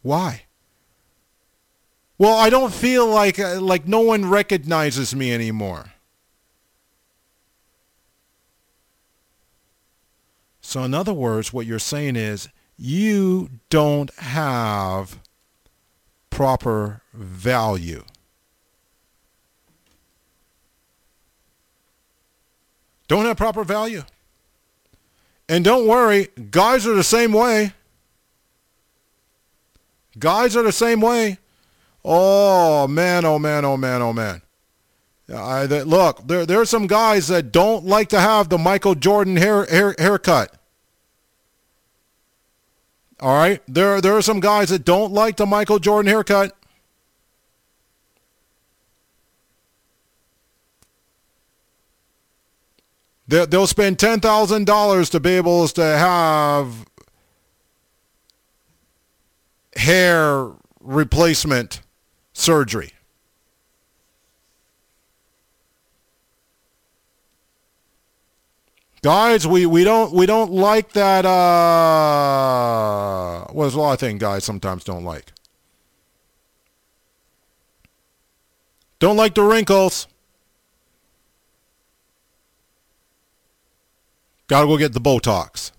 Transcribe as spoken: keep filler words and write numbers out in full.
Why? Well, I don't feel like uh, like no one recognizes me anymore. So in other words, what you're saying is you don't have proper value. Don't have proper value. And don't worry, guys are the same way. Guys are the same way. Oh, man, oh, man, oh, man, oh, man. I, that, look, there, there are some guys that don't like to have the Michael Jordan hair, hair haircut. All right? There, there are some guys that don't like the Michael Jordan haircut. They, they'll spend ten thousand dollars to be able to have hair replacement surgery. Guys, we, we don't we don't like that. Uh, well, there's a lot of things guys sometimes don't like. Don't like the wrinkles. Gotta go get the Botox.